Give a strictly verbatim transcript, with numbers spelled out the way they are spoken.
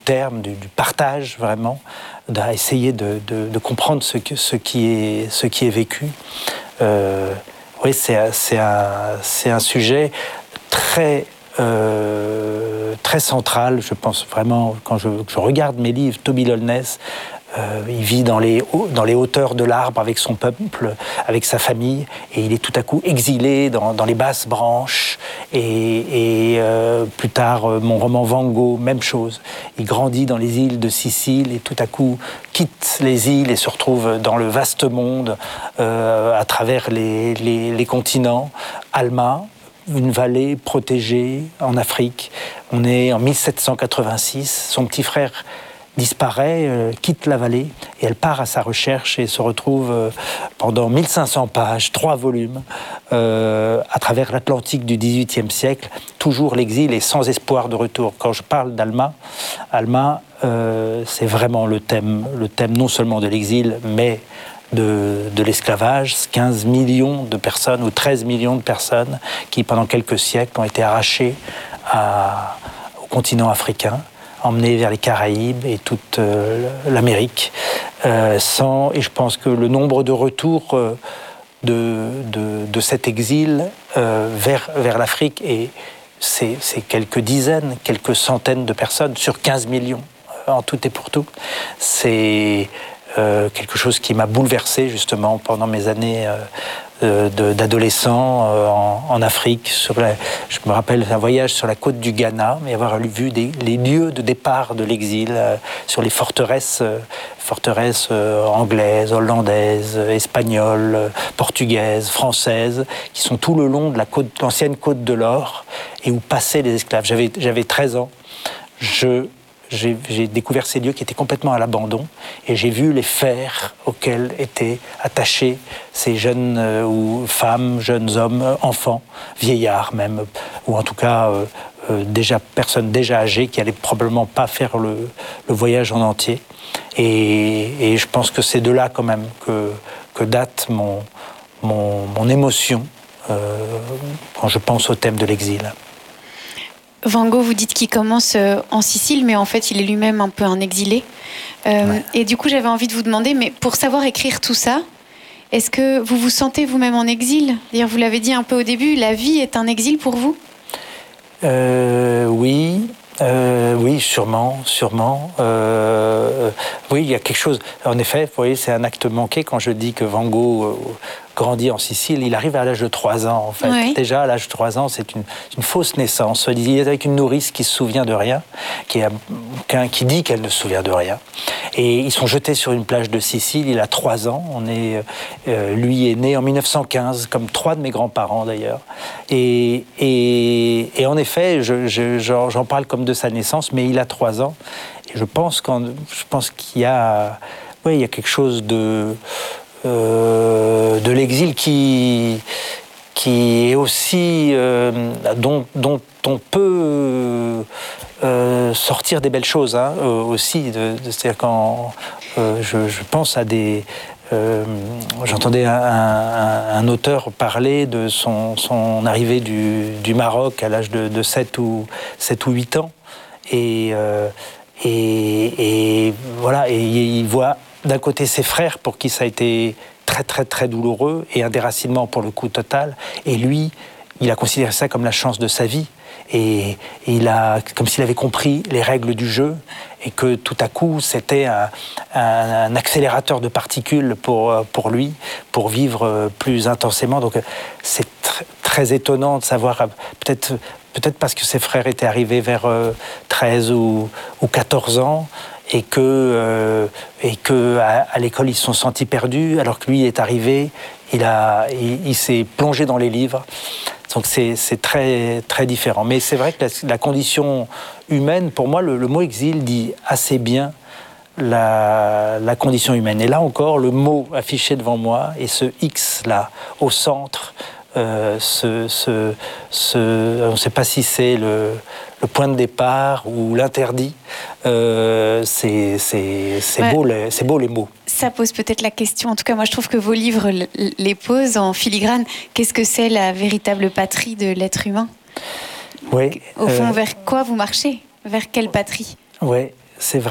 terme, du, du partage vraiment, d'essayer de, de, de comprendre ce, que, ce, qui est, ce qui est vécu. Euh, oui, c'est, c'est, un, c'est un sujet très, euh, très central, je pense vraiment, quand je, je regarde mes livres, Toby Lollness, Euh, il vit dans les, dans les hauteurs de l'arbre avec son peuple, avec sa famille, et il est tout à coup exilé dans, dans les basses branches. Et, et euh, plus tard, euh, mon roman Van Gogh, même chose. Il grandit dans les îles de Sicile et tout à coup quitte les îles et se retrouve dans le vaste monde euh, à travers les, les, les continents. Alma, une vallée protégée en Afrique. On est en mille sept cent quatre-vingt-six. Son petit frère disparaît, euh, quitte la vallée, et elle part à sa recherche et se retrouve euh, pendant mille cinq cents pages, trois volumes, euh, à travers l'Atlantique du dix-huitième siècle, toujours l'exil et sans espoir de retour. Quand je parle d'Alma, Alma, euh, c'est vraiment le thème, le thème non seulement de l'exil, mais de, de l'esclavage. quinze millions de personnes, ou treize millions de personnes, qui pendant quelques siècles ont été arrachées à, au continent africain, emmenés vers les Caraïbes et toute euh, l'Amérique. Euh, sans, et je pense que le nombre de retours euh, de, de, de cet exil euh, vers, vers l'Afrique, et c'est, c'est quelques dizaines, quelques centaines de personnes sur quinze millions, euh, en tout et pour tout. C'est euh, quelque chose qui m'a bouleversé justement pendant mes années euh, De, d'adolescents euh, en, en Afrique. Sur la, je me rappelle un voyage sur la côte du Ghana, mais avoir vu des, les lieux de départ de l'exil, euh, sur les forteresses, euh, forteresses euh, anglaises, hollandaises, espagnoles, euh, portugaises, françaises, qui sont tout le long de la côte, l'ancienne côte de l'Or, et où passaient les esclaves. J'avais, j'avais treize ans. Je... J'ai, j'ai découvert ces lieux qui étaient complètement à l'abandon, et j'ai vu les fers auxquels étaient attachés ces jeunes euh, ou femmes, jeunes hommes, euh, enfants, vieillards même, ou en tout cas euh, euh, déjà, personnes déjà âgées qui allaient probablement pas faire le, le voyage en entier. Et, et je pense que c'est de là quand même que, que date mon, mon, mon émotion euh, quand je pense au thème de l'exil. Van Gogh, vous dites qu'il commence en Sicile, mais en fait, il est lui-même un peu un exilé. Euh, ouais. Et du coup, j'avais envie de vous demander, mais pour savoir écrire tout ça, est-ce que vous vous sentez vous-même en exil ? D'ailleurs, vous l'avez dit un peu au début, la vie est un exil pour vous ? euh, Oui, euh, oui, sûrement, sûrement. Euh, oui, il y a quelque chose. En effet, vous voyez, c'est un acte manqué quand je dis que Van Gogh euh, grandit en Sicile. Il arrive à l'âge de trois ans, en fait. Ouais. Déjà, à l'âge de trois ans, c'est une, une fausse naissance. Il est avec une nourrice qui se souvient de rien, qui, a, qui dit qu'elle ne se souvient de rien. Et ils sont jetés sur une plage de Sicile. Il a trois ans. On est, euh, lui est né en mille neuf cent quinze, comme trois de mes grands-parents, d'ailleurs. Et, et, et en effet, je, je, j'en, j'en parle comme de sa naissance, mais il a trois ans. Et je pense, qu'en, je pense qu'il y a, ouais, il y a quelque chose de... Euh, de l'exil qui, qui est aussi euh, dont, dont on peut euh, sortir des belles choses hein, euh, aussi. De, de, c'est-à-dire quand euh, je, je pense à des... Euh, j'entendais un, un, un auteur parler de son, son arrivée du, du Maroc à l'âge de, de sept ou huit ans. Et, euh, et, et voilà, et il voit d'un côté ses frères pour qui ça a été très très très douloureux et un déracinement pour le coup total, et lui il a considéré ça comme la chance de sa vie, et, et il a, comme s'il avait compris les règles du jeu, et que tout à coup c'était un, un, un accélérateur de particules pour, pour lui, pour vivre plus intensément. Donc c'est tr- très étonnant de savoir, peut-être, peut-être parce que ses frères étaient arrivés vers treize ou, ou quatorze ans, et que, euh, et que à, à l'école ils se sont sentis perdus, alors que lui est arrivé, il, a, il, il s'est plongé dans les livres. Donc c'est, c'est très, très différent. Mais c'est vrai que la, la condition humaine, pour moi, le, le mot exil dit assez bien la, la condition humaine. Et là encore, le mot affiché devant moi, et ce X là, au centre, euh, ce, ce, ce, on ne sait pas si c'est le, le point de départ ou l'interdit. Euh, c'est, c'est, c'est, ouais. beau, les, c'est beau les mots. Ça pose peut-être la question, en tout cas moi je trouve que vos livres les posent en filigrane. Qu'est-ce que c'est la véritable patrie de l'être humain ? Oui. Au fond, euh... vers quoi vous marchez ? Vers quelle patrie ? Oui. c'est